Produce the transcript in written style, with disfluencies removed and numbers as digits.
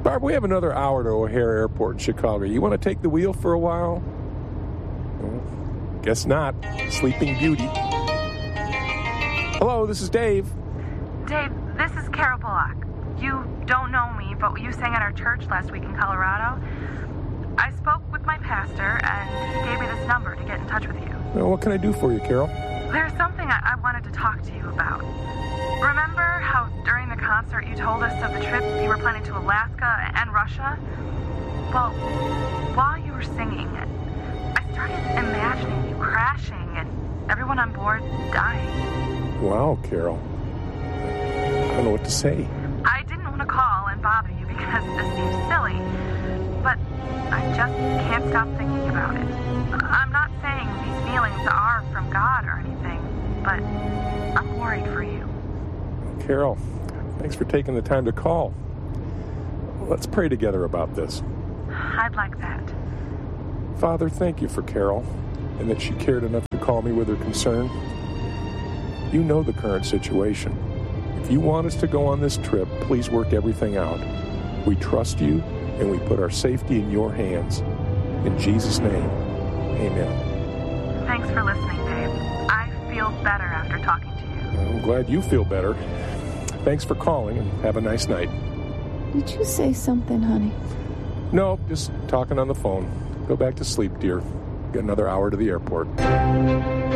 Barb, we have another hour to O'Hare Airport in Chicago. You want to take the wheel for a while? Well, guess not. Sleeping Beauty. Hello, this is Dave. Dave, this is Carol Bullock. You don't know me, but you sang at our church last week in Colorado. I spoke with my pastor, and he gave me this number to get in touch with you. Well, what can I do for you, Carol? There's something I wanted to talk to you about. Remember how during the concert you told us of the trip you were planning to Alaska and Russia? Well, while you were singing, I started imagining you crashing and everyone on board dying. Wow, Carol. I don't know what to say. I didn't want to call and bother you because this seems silly, but I just can't stop thinking about it. I'm not saying these feelings are from God or anything, but I'm worried for you. Carol, thanks for taking the time to call. Let's pray together about this. I'd like that. Father, thank you for Carol and that she cared enough to call me with her concern. You know the current situation. If you want us to go on this trip, please work everything out. We trust you and we put our safety in your hands. In Jesus' name, amen. Thanks for listening, Dave. I feel better after talking to you. I'm glad you feel better. Thanks for calling and have a nice night. Did you say something, honey? No, just talking on the phone. Go back to sleep, dear. Get another hour to the airport.